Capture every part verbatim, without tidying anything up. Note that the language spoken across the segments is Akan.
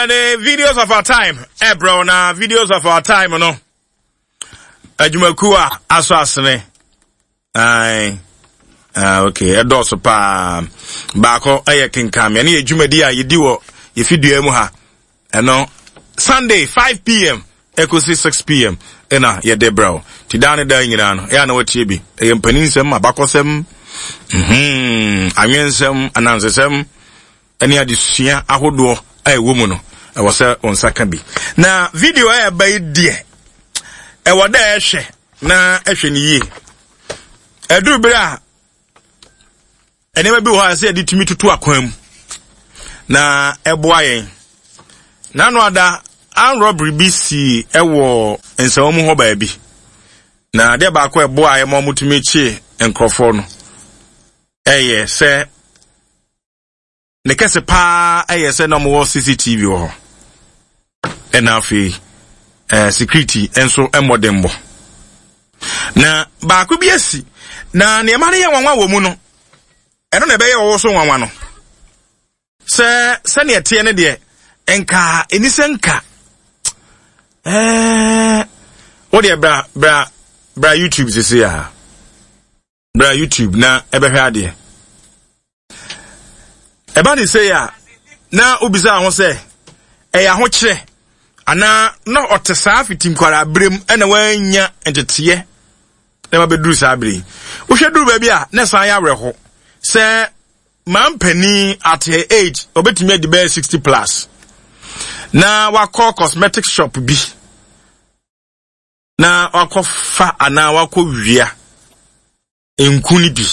Uh, the videos of our time. Eh, bro, na videos of our time, no. Ajumakua aswasne. Aye. Ah, okay. Edoso pa bako aye kinkam. Yani ejumadi a yedi wo ye fidua mu ha. Eno Sunday five p m ekosi six p m ena ye de bro. Ti dane da nyina no. Ya na watie bi. E mpaninsem abakosem. Mhm. Anwensem anansesem. Eni adisua ahodo ai wo mu no. E wo se onsaka bi. Na video e ba die. E wo da ehwe na ehwe ni yi. Edu bra enema bi wo ha se editumi tutu akwam na eboa yen na no ada an robbery bi si ewo ensamu ho ba bi na de ba ko eboa ye mo mutumi chi enkrofo no eye se ne kese pa eye se no mo C C T V wo ena fi eh security enso emodembo na ba ko bi asi na ne ma ne ye wanwa wo mu no eno na be ye wo so wanwa no se se ne tie ne de enka enisenka eh wo de bra bra bra YouTube sisi ya bra YouTube na ebe hwa de eba ni say ya na obisa ho se e ya ho kire ana no otesa fitim kwara brem ena wanya entete na ba beduru sa abiri wo hwe duru ba bia na san ya wreho se mampani at her age obetumi de be sixty plus na wakọ cosmetic shop bi na wakọ fa ana wakọ wia enkuni bi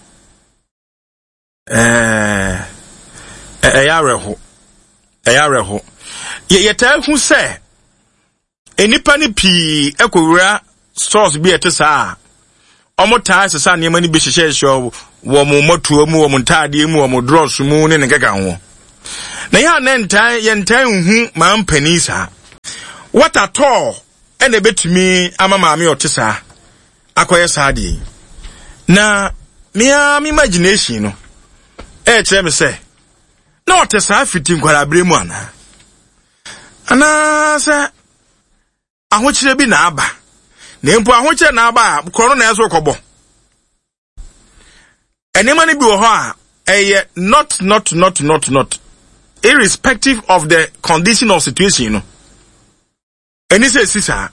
eh eh ya reho eh ya reho ye yeta hu se enipa ni pi ekowura stores bi etesa omo taa sesa ne mani bi hyehyɛ hyehyɛ wo mo motuo mu wo mo ntade mu wo mo dross mu ne ne keka ho na ya na ntan ye ntan hu ma mpani sa what at all ene betumi ama maame otesa akoye saade na me am imagination no e kire me se na otesa fiti nkwara bremu ana ana se ahokyere bi na aba na mpo ahokyere na aba koro na eso kobo enema ni bi wo ho a eye not not not not not irrespective of the condition or situation, you know. And he says, sister,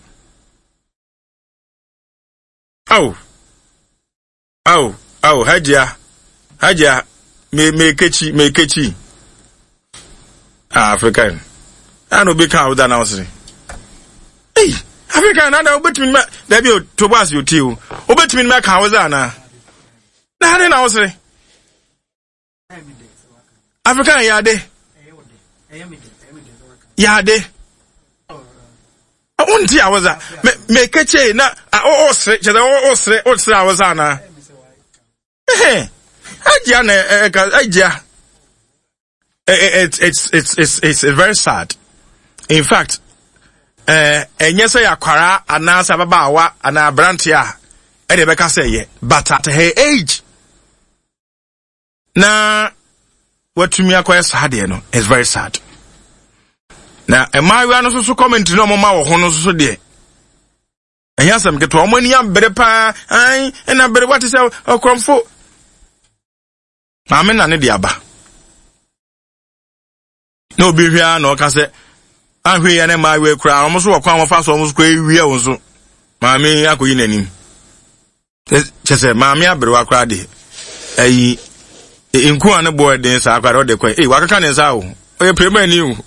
oh, oh, oh, Haja, Haja, me, me, kechi, me, kechi. Ah, African. I know big cow than I was saying. Hey, African, I know, but me, there be to was you too. Oh, but me, my cow was on. Now, then I was saying, African, yeah, they. Ya de onti awaza me me keche na o sre che o sre o sre awaza na eh ajia na ajia it's it's it's it's it's very sad. In fact eh enye say yakwara anasa baba awa ana brantia e de beka say ye but at her age na watumi akoye sad no is very sad. Na emawa no so comment no mama wo ho no so de ehia sam keto o mani am bere pa ai na bere what is okromfo maame na ne de aba na obi hwia na o ka se ahwe ya na mawe kura o so wakwan wo fa so o so kwa ewia wo so maame akoyi nanim chese maame abere wa kura de ai inku ane boy den sa akwa o de kwa eh wakaka ne sa wo o premier ni o.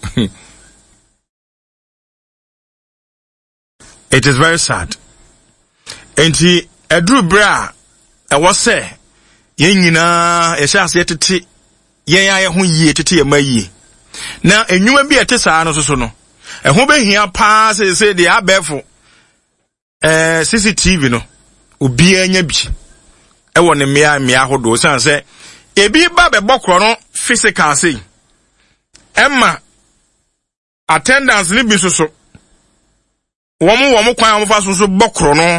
It is very sad. Enti edru bra e wo se yen nyina e sha se tete yen ya ye ho yie tete ye mayi na enwuma bi ete saa no so no e ho behia pa se se de abefo eh C C T V no obi anya bi e wo ne mia mia hodo san se ebi ba be bokro no physical say emma attendance ni bi so so womu womu kwan womu fa so so bokro no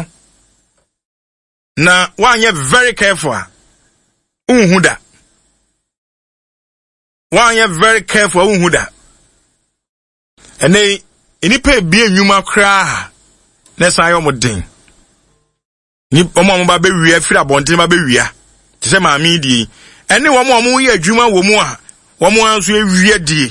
na wanye very careful unhu da wanye very careful unhu da ene enipa bi enwuma kra na san yo modin ni omo mo ba be wia fira bonten ba be wia te se ma mi di ene wo mo mo ye adwuma wo mu a wo mo anso ewia die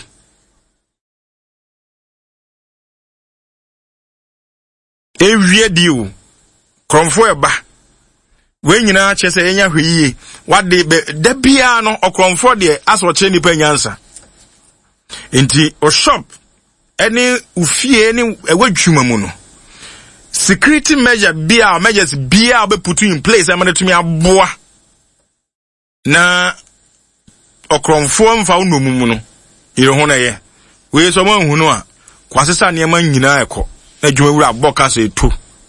ewia die o kromfo eba we nyina che se yenya hweye wade da bia no okromfo de aso che nipa nyansa enti o shop ene ufie ni ewadwuma mu no security measure bia measures bia be put in place am to me aboa na okromfo mfa unomu mu no ire ho na ye we so man hu no a kwasesa ne man nyina ekọ na dwuma wura aboka so etu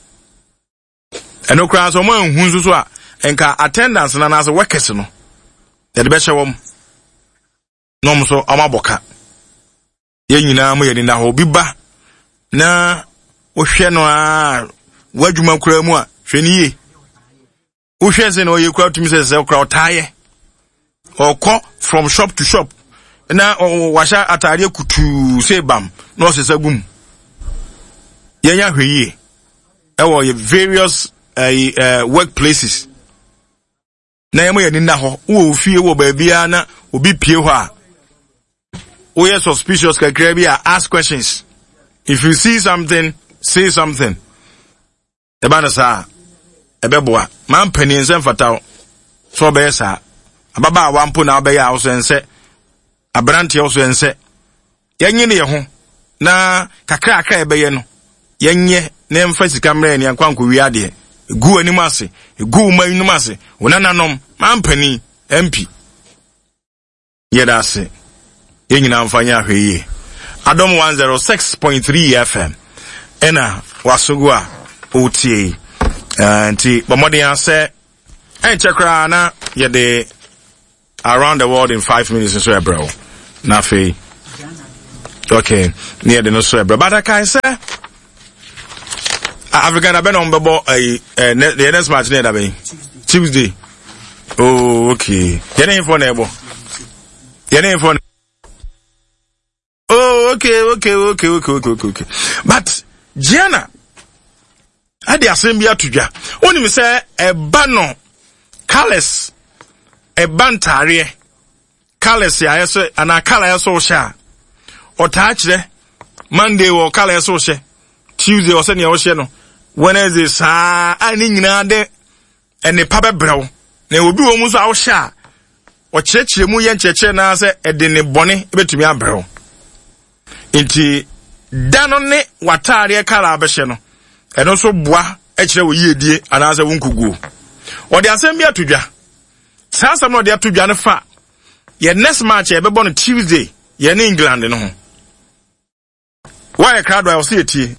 eno kra so man hu nso so a enka attendance na na so workers no de be hye no mo so amaboka ye nyina mo ye ni na ho bi ba na wo hwe no a wadwuma kura mu a hwe ni ye wo hwe se no ye kura tumi se se kura otaye okọ from shop to shop na washa atare kutu se bam no se sagum ye nya hwe ye e wo ye various uh, uh, workplaces na ye mo ye ni na ho wo ofie wo ba bia na obi pie ho a we are suspicious kakra ask questions. If you see something, say something. Ebana sa ebeboa man panin nsem fatao so be sa ababa wampo na be ya so ense abrante so ense yenye ne ye ho na kakra aka ebe ye no yenye na emfa sika mra ne ankwanko wi ade gu anim ase gu manum ase wonananom man panin M P yeda ase yenyina mfanya hweye Adom one oh six point three F M ena wasogo a otie anti bomode ase en chekra na ye de around the world in five minutes so ebro na fe okay near the no so ebro but I can say African abe no mbebo eh the next match near that be Tuesday. Oh okay ye na info na ebo ye na info. Oh, okay, okay, okay, okay, okay, okay, okay. But, Gianna, I de assembly to ya. Only me say, a bano, Carles, a bantare, Carles, ya, so, and a color so sha. Or touch there, Monday or color so she, Tuesday or Sunday or no. Wednesday, sa, I need nade, and the papa brow. They will be almost our sha. Or church, you muyan church, and I say, a dinner bonnet, bet to me a brow. Inti danone watare kala abehye no eno so boa e kire wo yiedie anaase wonkuguo o de asem bia todwa sasam no de atodwa ne fa ye next match e bebo no Tuesday ye ne England no ho why crowd I see it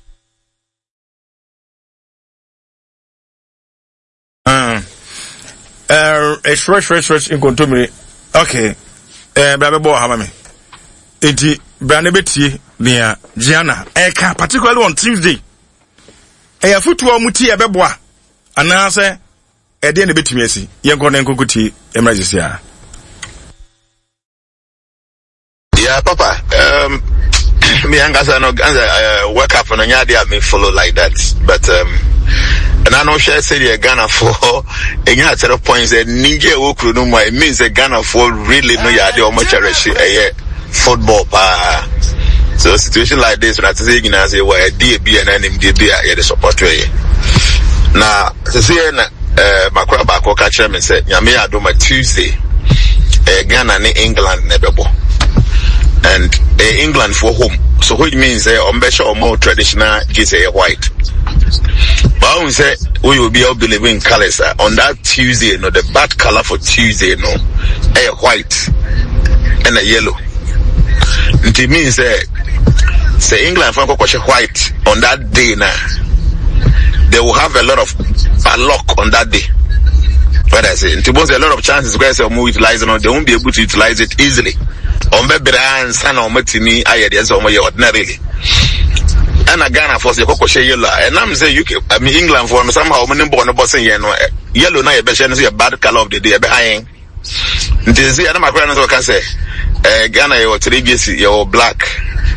uh uh it's fresh fresh fresh in contomere okay eh bra bebo ha ma me enti bra ne betie Nia Gianna eka particularly on Tuesday eya football muti ebeboa anase ede ne betumi asi yenko ne nkokuti emergency a yeah papa um me angasa no uh, work up on nya dey me follow like that but um and I know share say the Ghana for enya zero points e ninja wo kru no mo it means the Ghana for really no ya dey o mo cherish eh football pa. So a situation like this, when I say you know, say well, D B and N M D B are the support way. Now, to say uh, my crab back or catch him and say, "Yami, I do my Tuesday." Uh, Ghana and England never bo, and uh, England for home. So which means uh, on better or more traditional, is a white. But I say we will be all believing colors uh, on that Tuesday. You know, the bad color for Tuesday, you know, a white and a yellow. It means that uh, say England for white on that day now, they will have a lot of bad luck on that day. What I say, it was a lot of chances where they will utilize it, they won't be able to utilize it easily. On baby and son or matini, I had yes or my ordinarily. And a Ghana for the Coco yellow, and I'm saying U K, I mean England for somehow many born a boss in yellow, yellow, now a bad color of the day behind. This is my friend can say. Uh, Ghana, you're three years, you're black.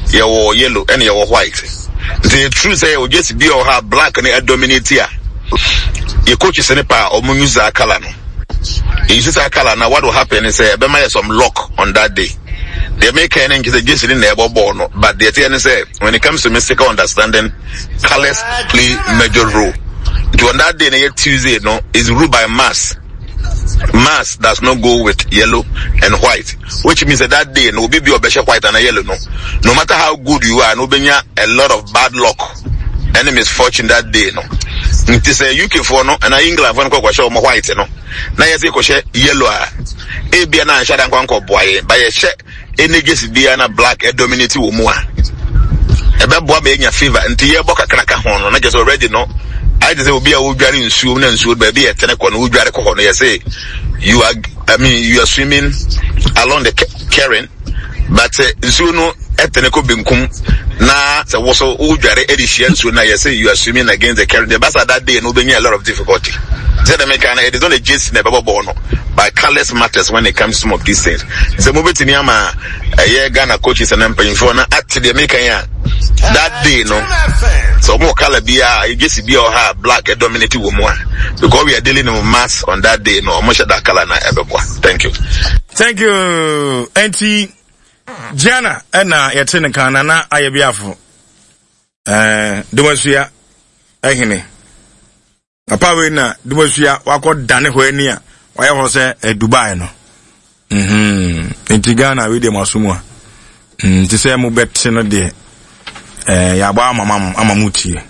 your yellow and your white. The truth say you just be or have black and a dominate here. Your coach is in a power or use a color. You see a color now what will happen is say there some lock on that day. They make any just in there born, but they say when it comes to mystical understanding, colors play major role. To on that day Tuesday no is ruled by mass. Mass does not go with yellow and white, which means that that day no be your best white and a yellow no. No matter how good you are, no be a lot of bad luck, any misfortune that day no. It is a U K for no and a England for no show more white no. Na yes you share yellow. A be an answer and go boy by a share any just be an black a dominate umwa. A bad boy being a fever until you book a cracker horn, and I just already know. I just will be a woodberry in swim and swim baby at ten o'clock woodberry corner. You say you are, I mean, you are swimming along the Karen, but soon at ten o'clock binkum na so was woodberry edition. So now you say you are swimming against the Karen. The bus at that day and obeying a lot of difficulty. Then it is not a gist never born by colors matters when it comes to some of these things. The movie in Yama, a year Ghana coaches and empire for at the American that day, no. So more color be a just be or have black a dominating woman because we are dealing with mass on that day. No, much of that color na ever. Thank you. Thank you, Auntie Jana. And now you're telling Canana, I be after. Uh, Dumasia, I hear. Papa we na Dumasia, wako dane wenia. Why was a Dubai no? Mhm. Auntie Ghana we de masumwa. Hmm. To say mo bet no de. Eh, ya ba mama amamuti.